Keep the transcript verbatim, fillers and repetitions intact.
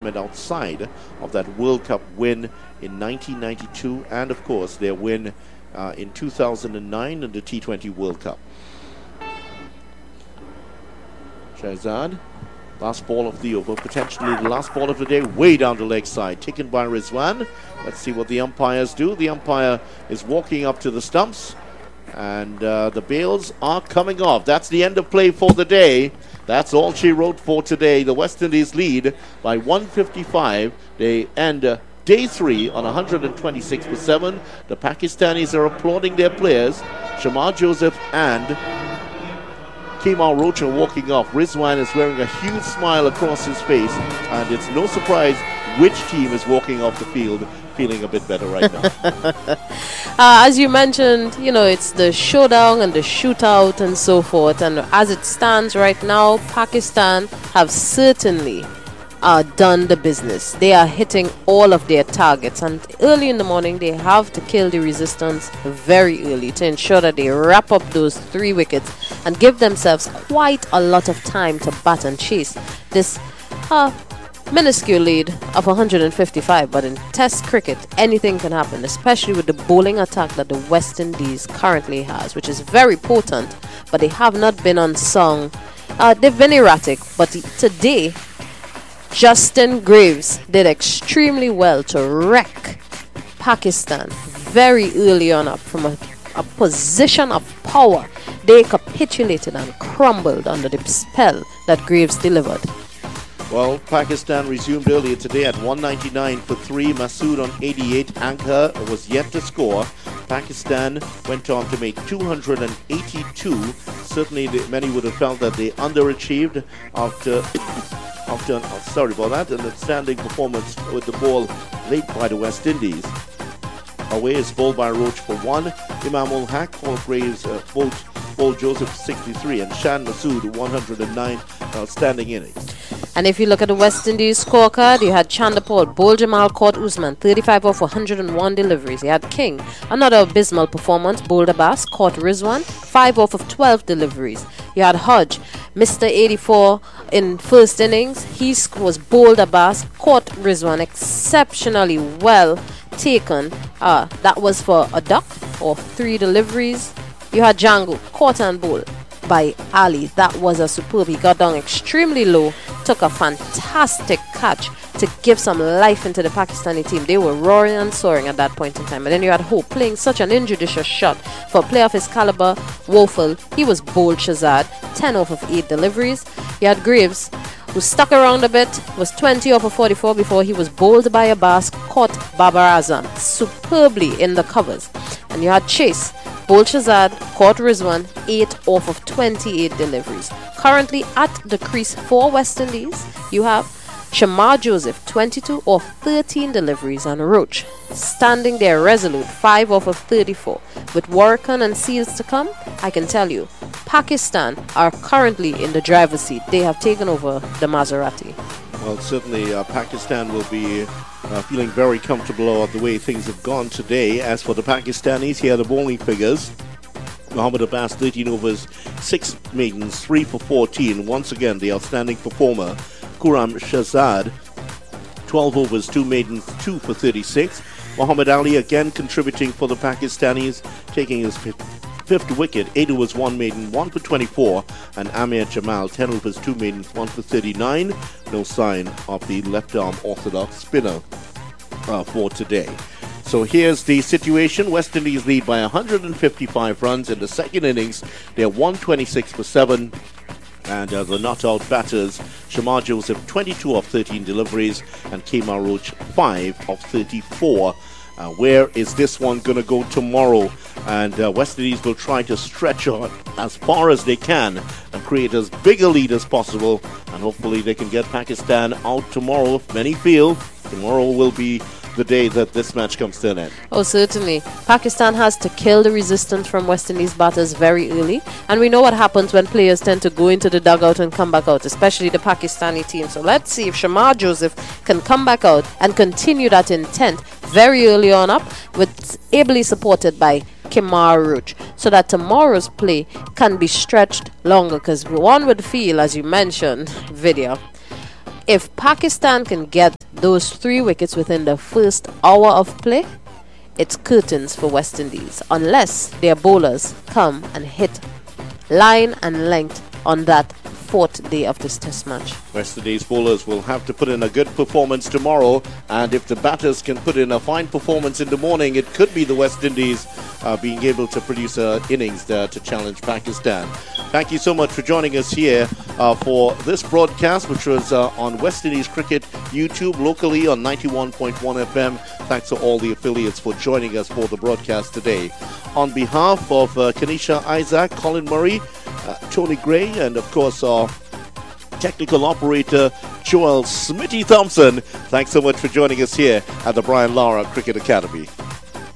disappointment outside of that World Cup win in nineteen ninety-two and, of course, their win uh, in two thousand nine in the T twenty World Cup. Shahzad, last ball of the over, potentially the last ball of the day, way down the leg side, taken by Rizwan. Let's see what the umpires do. The umpire is walking up to the stumps, and uh, the bails are coming off. That's the end of play for the day. That's all she wrote for today. The West Indies lead by one fifty-five. They end uh, day three on one twenty-six for seven. The Pakistanis are applauding their players. Shamar Joseph and Kemar Roach are walking off. Rizwan is wearing a huge smile across his face, and it's no surprise which team is walking off the field feeling a bit better right now. uh, as you mentioned, you know, it's the showdown and the shootout and so forth, and as it stands right now, Pakistan have certainly uh, done the business. They are hitting all of their targets, and early in the morning they have to kill the resistance very early to ensure that they wrap up those three wickets and give themselves quite a lot of time to bat and chase this uh, minuscule lead of one fifty-five. But in Test cricket, anything can happen, especially with the bowling attack that the West Indies currently has, which is very potent, but they have not been unsung. Uh, they've been erratic, but today Justin Graves did extremely well to wreck Pakistan very early on up from a, a position of power. They capitulated and crumbled under the spell that Graves delivered. Well, Pakistan resumed earlier today at one ninety-nine for three. Masood on eighty-eight. Anchor was yet to score. Pakistan went on to make two hundred eighty-two. Certainly, the, many would have felt that they underachieved after, after oh, sorry about that, an outstanding performance with the ball late by the West Indies. Away is bowled by Roach for one. Imam ul Haq, Paul Graves, uh, bowled, bowled Joseph sixty-three, and Shan Masood one hundred nine. Outstanding innings. And if you look at the West Indies scorecard, you had Chandapal, Bol Jamal, caught Usman, thirty-five off one hundred one deliveries. You had King, another abysmal performance, bowled Abbas, caught Rizwan, five off of twelve deliveries. You had Hodge, Mister eighty-four in first innings. He was bowled Abbas, caught Rizwan, exceptionally well taken. Uh, that was for a duck of three deliveries. You had Django, caught and bowled by Ali. That was a superb. He got down extremely low, took a fantastic catch to give some life into the Pakistani team. They were roaring and soaring at that point in time. And then you had Hope playing such an injudicious shot for a player of his caliber, woeful. He was bowled Shahzad, ten off of eight deliveries. You had Graves, who stuck around a bit, was twenty off of forty-four before he was bowled by Abbas, caught Babar Azam superbly in the covers. And you had Chase, bowled Shahzad, caught Rizwan, eight off of twenty-eight deliveries. Currently at the crease for West Indies, you have Shamar Joseph, twenty-two off thirteen deliveries, and Roach standing there resolute, five off of thirty-four. With Warrican and Seals to come, I can tell you, Pakistan are currently in the driver's seat. They have taken over the Maserati. Well, certainly uh, Pakistan will be uh, feeling very comfortable about the way things have gone today. As for the Pakistanis, here are the bowling figures. Mohammad Abbas, thirteen overs, six maidens, three for fourteen. Once again, the outstanding performer. Kuram Shahzad, twelve overs, two maidens, two for thirty-six. Muhammad Ali again contributing for the Pakistanis, taking his fifth, fifth wicket, eight overs, one maiden, one for twenty-four. And Amir Jamal, ten overs, two maidens, one for thirty-nine. No sign of the left-arm orthodox spinner uh, for today. So here's the situation. West Indies lead by one fifty-five runs in the second innings. They're one twenty-six for seven. And uh, the not-out batters, Shamar Joseph, twenty-two of thirteen deliveries, and Kemar Roach, five of thirty-four. Uh, where is this one going to go tomorrow? And uh, West Indies will try to stretch on as far as they can and create as big a lead as possible. And hopefully they can get Pakistan out tomorrow. Many feel tomorrow will be the day that this match comes to an end. Oh, certainly. Pakistan has to kill the resistance from West Indies batters very early. And we know what happens when players tend to go into the dugout and come back out, especially the Pakistani team. So let's see if Shamar Joseph can come back out and continue that intent very early on up, with ably supported by Kemar Roach, so that tomorrow's play can be stretched longer. Because one would feel, as you mentioned, Vidya, If Pakistan can get those three wickets within the first hour of play, it's curtains for West Indies, unless their bowlers come and hit line and length on that fourth day of this test match. West Indies bowlers will have to put in a good performance tomorrow, and if the batters can put in a fine performance in the morning, it could be the West Indies uh, being able to produce uh, innings there to challenge Pakistan. Thank you so much for joining us here uh, for this broadcast, which was uh, on West Indies Cricket YouTube, locally on ninety-one point one F M. Thanks to all the affiliates for joining us for the broadcast today. On behalf of uh, Kanisha Isaac, Colin Murray, uh, Tony Gray, and of course our technical operator Joel Smitty Thompson, thanks so much for joining us here at the Brian Lara Cricket Academy.